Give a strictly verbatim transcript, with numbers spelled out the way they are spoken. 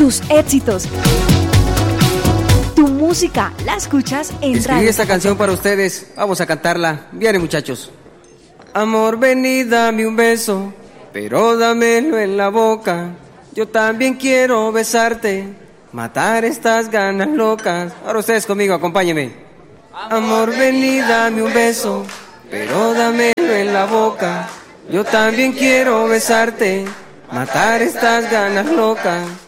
tus éxitos. Tu música la escuchas en Escribí Radio esta canción para ustedes. Vamos a cantarla. Viene, muchachos. Amor, ven y dame un beso, pero dámelo en la boca. Yo también quiero besarte, matar estas ganas locas. Ahora ustedes conmigo, acompáñenme. Amor, ven y dame un beso, pero dámelo en la boca. Yo también quiero besarte, matar estas ganas locas.